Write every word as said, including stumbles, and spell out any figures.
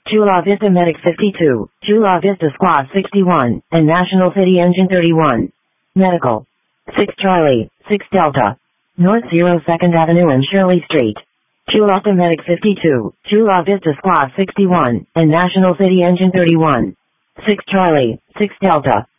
Chula Vista Medic fifty-two, Chula Vista Squad sixty-one, and National City Engine thirty-one. Medical. six Charlie, six Delta. North zero second Avenue and Shirley Street. Chula Vista Medic fifty-two, Chula Vista Squad sixty-one, and National City Engine thirty-one. six Charlie, six Delta.